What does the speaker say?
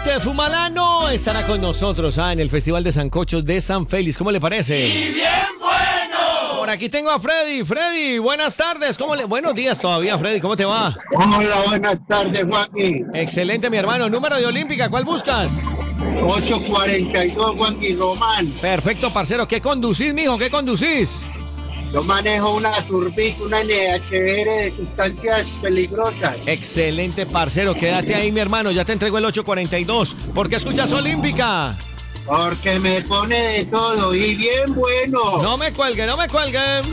Usted Fumalano estará con nosotros en el Festival de Sancochos de San Félix. ¿Cómo le parece? ¡Y bien bueno! Por aquí tengo a Freddy. Freddy, buenas tardes. Buenos días todavía, Freddy. ¿Cómo te va? Hola, buenas tardes, Joaquín. Excelente, mi hermano. Número de Olímpica, ¿cuál buscas? 842, Joaquín Román. Perfecto, parcero. ¿Qué conducís, mijo? ¿Qué conducís? Yo manejo una Turbit, una NHR de sustancias peligrosas. Excelente, parcero. Quédate ahí, mi hermano. Ya te entrego el 842. ¿Por qué escuchas Olímpica? Porque me pone de todo y bien bueno. No me cuelgue, no me cuelgue.